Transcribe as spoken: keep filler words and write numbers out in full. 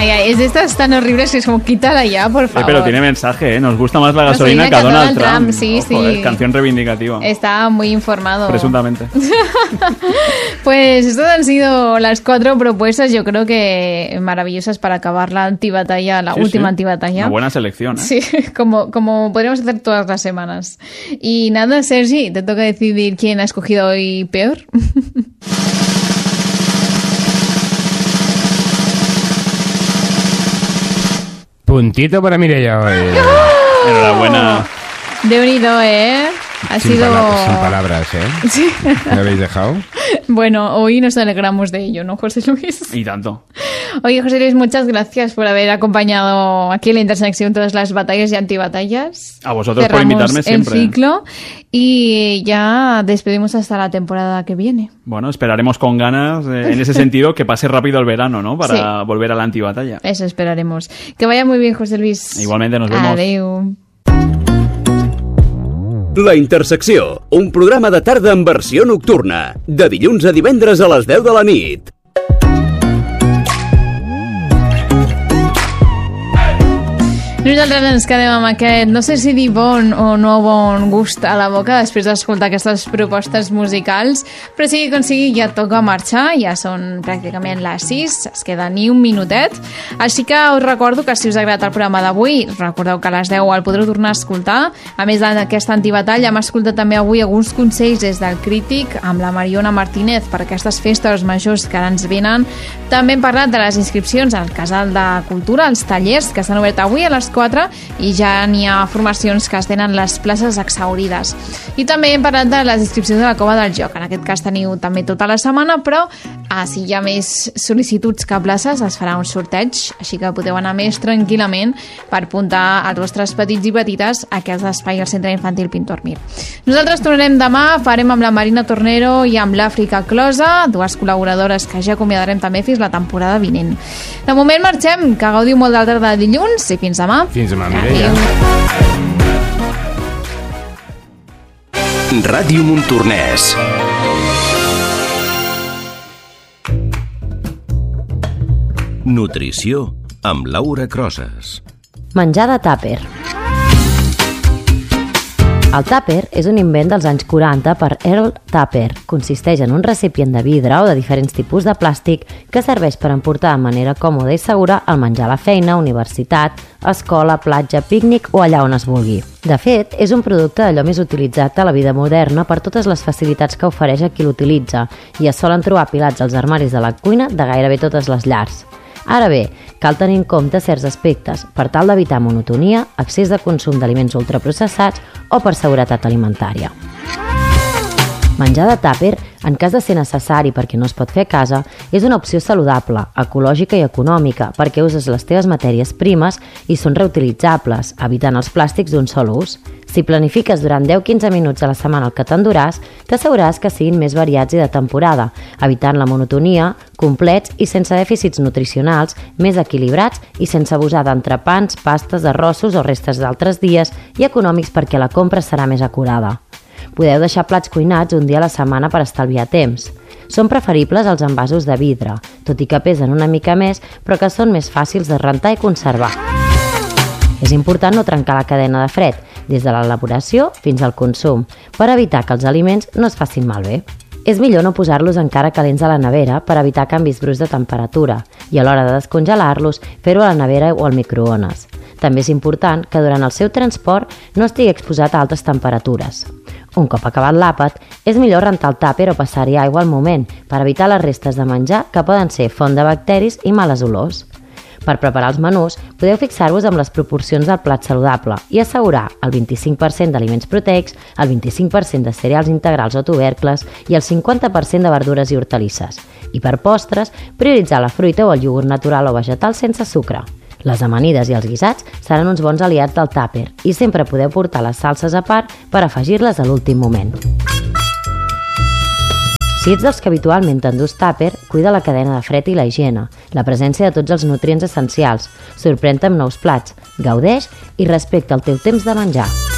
Ay, ay, es de estas tan horribles que es como quítala ya, por favor. Eh, pero tiene mensaje, ¿eh? Nos gusta más la gasolina, gasolina que a Donald, Donald Trump. Trump. Sí, Ojo, sí. Es canción reivindicativa. Está muy informado. Presuntamente. Pues estas han sido las cuatro propuestas, yo creo que maravillosas para acabar la antibatalla, la sí, última sí. antibatalla. Una buena selección, ¿eh? Sí, como, como podríamos hacer todas las semanas. Y nada, Sergi, te toca decidir quién ha escogido hoy peor. Puntito para Mireia hoy. ¡Oh! Enhorabuena. De unido, ¿eh? Ha sin sido... Palabras, sin palabras, ¿eh? Sí. ¿Me habéis dejado? Bueno, hoy nos alegramos de ello, ¿no, José Luis? Y tanto. Oye, José Luis, muchas gracias por haber acompañado aquí en la Intersección todas las batallas y antibatallas. A vosotros Cerramos por invitarme siempre. el ciclo y ya despedimos hasta la temporada que viene. Bueno, esperaremos con ganas, eh, en ese sentido, que pase rápido el verano, ¿no? Para Sí. volver a la antibatalla. Eso esperaremos. Que vaya muy bien, José Luis. Igualmente, nos vemos. Adeu. La Intersecció, un programa de tarda en versió nocturna, de dilluns a divendres a les deu de la nit. Nosaltres ens quedem amb aquest, no sé si dir bon o no bon gust a la boca després d'escoltar aquestes propostes musicals, però sigui com sigui ja toca marxar, ja són pràcticament les sis, es queda ni un minutet, així que us recordo que si us ha agradat el programa d'avui, recordeu que a les deu el podreu tornar a escoltar, a més d'aquesta antibatalla hem escoltat també avui alguns consells des del Crític amb la Mariona Martínez per aquestes festes majors que ara ens venen, també hem parlat de les inscripcions al Casal de Cultura, als tallers que s'han obert avui a les quatre i ja n'hi ha formacions que es tenen les places exhaurides. I també hem parlat de les inscripcions de la Cova del Joc. En aquest cas teniu també tota la setmana, però ah, si hi ha més sol·licituds que places es farà un sorteig, així que podeu anar més tranquil·lament per apuntar als vostres petits i petites a aquest espai al Centre Infantil Pintor Mir. Nosaltres tornarem demà, farem amb la Marina Tornero i amb l'Àfrica Closa, dues col·laboradores que ja acomiadarem també fins la temporada vinent. De moment marxem, que gaudiu molt del tarda de dilluns i fins demà. Fins demà, Mireia. Ràdio Montornès. Nutrició amb Laura Crosas. Menjar de tàper. El tàper és un invent dels anys quaranta per Earl Tupper. Consisteix en un recipient de vidre o de diferents tipus de plàstic que serveix per emportar de manera còmoda i segura el menjar a la feina, universitat, escola, platja, pícnic o allà on es vulgui. De fet, és un producte d'allò més utilitzat a la vida moderna per totes les facilitats que ofereix a qui l'utilitza i es solen trobar apilats als armaris de la cuina de gairebé totes les llars. Ara bé, cal tenir en compte certs aspectes per tal d'evitar monotonia, excés de consum d'aliments ultraprocessats o per seguretat alimentària. Menjar de tàper, en cas de ser necessari perquè no es pot fer a casa, és una opció saludable, ecològica i econòmica perquè uses les teves matèries primes i són reutilitzables, evitant els plàstics d'un sol ús. Si planifiques durant deu a quinze minuts a la setmana el que t'enduràs, t'asseguraràs que siguin més variats i de temporada, evitant la monotonia, complets i sense dèficits nutricionals, més equilibrats i sense abusar d'entrepans, pastes, arrossos o restes d'altres dies i econòmics perquè la compra serà més acurada. Podeu deixar plats cuinats un dia a la setmana per estalviar temps. Són preferibles els envasos de vidre, tot i que pesen una mica més, però que són més fàcils de rentar i conservar. És important no trencar la cadena de fred, des de l'elaboració fins al consum, per evitar que els aliments no es facin malbé. És millor no posar-los encara calents a la nevera per evitar canvis bruscs de temperatura i a l'hora de descongelar-los fer-ho a la nevera o al microones. També és important que durant el seu transport no estigui exposat a altes temperatures. Un cop acabat l'àpat, és millor rentar el tàper o passar-hi aigua al moment per evitar les restes de menjar que poden ser font de bacteris i males olors. Per preparar els menús, podeu fixar-vos amb les proporcions del plat saludable i assegurar el vint-i-cinc per cent d'aliments proteics, el vint-i-cinc per cent de cereals integrals o tubercles i el cinquanta per cent de verdures i hortalisses. I per postres, prioritzar la fruita o el iogurt natural o vegetal sense sucre. Les amanides i els guisats seran uns bons aliats del tàper i sempre podeu portar les salses a part per afegir-les a l'últim moment. Si ets dels que habitualment t'endús tàper, cuida la cadena de fred i la higiene, la presència de tots els nutrients essencials, sorprèn-te amb nous plats, gaudeix i respecta el teu temps de menjar.